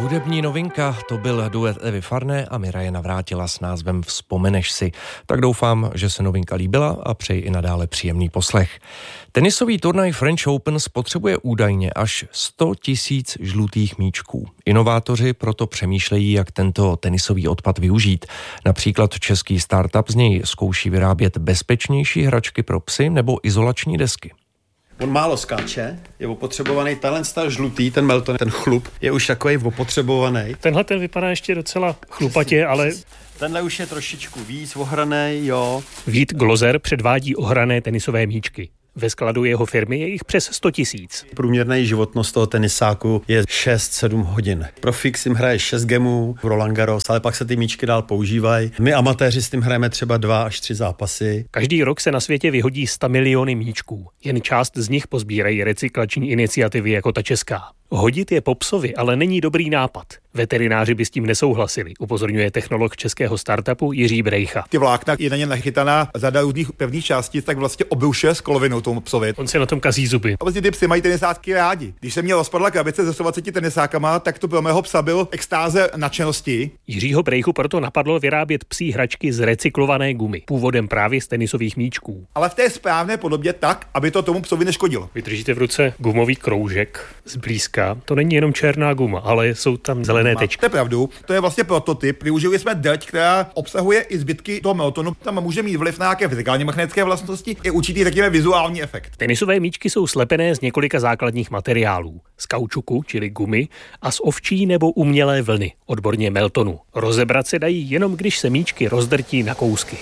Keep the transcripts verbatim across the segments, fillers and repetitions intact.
Hudební novinka, to byl duet Evy Farné a Miraje Navrátila s názvem Vzpomeneš si. Tak doufám, že se novinka líbila a přeji i nadále příjemný poslech. Tenisový turnaj French Open spotřebuje údajně až sto tisíc žlutých míčků. Inovátoři proto přemýšlejí, jak tento tenisový odpad využít. Například český startup z něj zkouší vyrábět bezpečnější hračky pro psy nebo izolační desky. On málo skáče, je opotřebovaný, tenhle žlutý, ten Melton, ten chlup, je už takový opotřebovaný. Tenhle ten vypadá ještě docela chlupatě, ale... Tenhle už je trošičku víc ohranej, jo. Vít Glozer předvádí ohrané tenisové míčky. Ve skladu jeho firmy je jich přes sto tisíc. Průměrný životnost toho tenisáku je šest sedm hodin. Profik s tím hraje šest gemů, Roland Garros, ale pak se ty míčky dál používají. My amatéři s tím hrajeme třeba dva až tři zápasy. Každý rok se na světě vyhodí sto miliony míčků. Jen část z nich pozbírají recyklační iniciativy jako ta česká. Hodit je po psovi ale není dobrý nápad. Veterináři by s tím nesouhlasili, upozorňuje technolog českého startupu Jiří Brejcha. Ty vlákna je na ně nachytaná řada různých pevných částic, tak vlastně obrušuje sklovinou tomu psovi. On se na tom kazí zuby. A vlastně ty psy mají tenisáky rádi. Když se měl rozpadla krabice se sto dvaceti tenisákama, tak to pro mého psa byl extáze nadšenosti. Jiřího Brejchu proto napadlo vyrábět psí hračky z recyklované gumy, původem právě z tenisových míčků. Ale v té správné podobě tak, aby to tomu psovi neškodilo. Vy držíte v ruce gumový kroužek zblízka. To není jenom černá guma, ale jsou tam zelené tečky. To je pravdu. To je vlastně prototyp. Využili jsme drť, která obsahuje i zbytky toho Meltonu. Tam může mít vliv na nějaké fyzikálně magnetické vlastnosti i určitý řekněme vizuální efekt. Tenisové míčky jsou slepené z několika základních materiálů. Z kaučuku, čili gumy, a z ovčí nebo umělé vlny, odborně Meltonu. Rozebrat se dají jenom, když se míčky rozdrtí na kousky.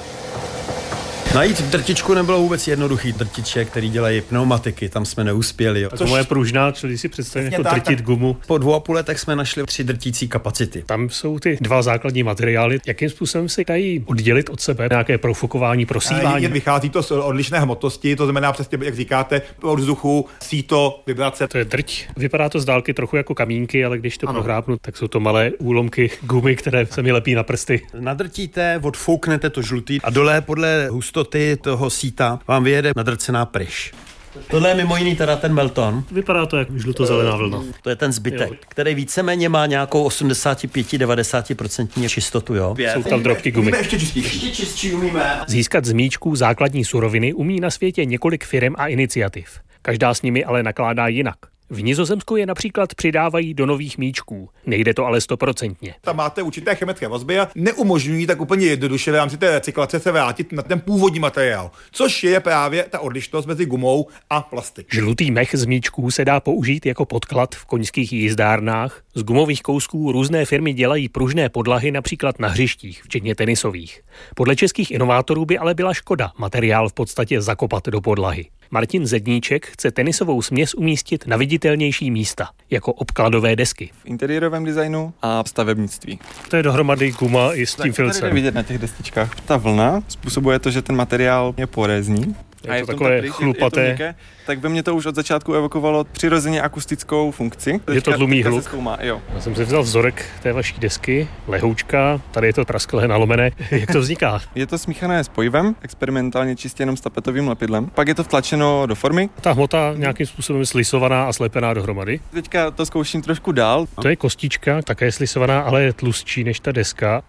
Najít drtičku nebylo vůbec jednoduchý. Drtiče, který dělají pneumatiky, tam jsme neuspěli. Tak moje pružná, co když si představím jako drtit tak, gumu. Po dvou a půl letech jsme našli tři drtící kapacity. Tam jsou ty dva základní materiály. Jakým způsobem si dají oddělit od sebe nějaké profukování, prosívání? Vychází to z odlišné hmotnosti, to znamená přesně, jak říkáte, od vzduchu, síto, vibrace. To je drť. Vypadá to z dálky trochu jako kamínky, ale když to prohrábnu, tak jsou to malé úlomky gumy, které se mi lepí na prsty. Nadrtíte, odfouknete to žlutý a dole podle hustoty toho síta vám vyjede nadrcená pryš. Tohle je mimo jiný teda ten Melton. Vypadá to jak žluto-zelená vlna. To je ten zbytek, jo, který víceméně má nějakou osmdesát pět až devadesát procent čistotu, jo. Jsou tam drobky gumy. Ještě čistší. Ještě čistší umíme. Získat z míčků základní suroviny umí na světě několik firem a iniciativ. Každá s nimi ale nakládá jinak. V Nizozemsku je například přidávají do nových míčků. Nejde to ale stoprocentně. Tam máte určité chemické vazby a neumožňují tak úplně jednoduše v rámci té recyklace se vrátit na ten původní materiál, což je právě ta odlišnost mezi gumou a plastik. Žlutý mech z míčků se dá použít jako podklad v koňských jízdárnách. Z gumových kousků různé firmy dělají pružné podlahy například na hřištích, včetně tenisových. Podle českých inovátorů by ale byla škoda materiál v podstatě zakopat do podlahy. Martin Zedníček chce tenisovou směs umístit na viditelnější místa, jako obkladové desky. V interiérovém designu a stavebnictví. To je dohromady guma i s tím filcem. Tady vidět na těch destičkách. Ta vlna způsobuje to, že ten materiál je porézní. Je, je to takové pryč, chlupaté. Je to měkké, tak ve mně to už od začátku evokovalo přirozeně akustickou funkci. Je to tlumí hluk. Zkoumá, jo. Já jsem si vzal vzorek té vaší desky, lehoučka, tady je to prasklé, nalomené. Jak to vzniká? Je to smíchané s pojivem, experimentálně čistě jenom s tapetovým lepidlem. Pak je to vtlačeno do formy. Ta hmota nějakým způsobem slisovaná a slepená dohromady. Teďka to zkouším trošku dál. To je kostička, také slisovaná, ale je tlustší než ta deska.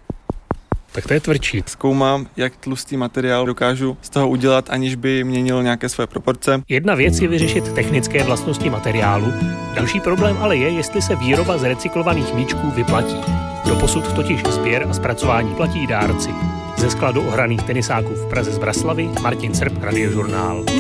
Tak to je tvrdší. Zkoumám, jak tlustý materiál dokážu z toho udělat, aniž by měnil nějaké své proporce. Jedna věc je vyřešit technické vlastnosti materiálu. Další problém ale je, jestli se výroba z recyklovaných míčků vyplatí. Doposud totiž sběr a zpracování platí dárci. Ze skladu ohraných tenisáků v Praze z Braslavy Martin Srb, Radiožurnál.